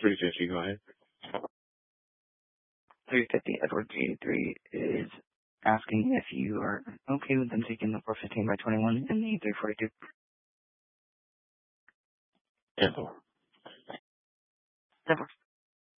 350, go ahead. 350 Edward G3 is asking if you are okay with them taking the 415 by 21 and the 342. Cancel. That works.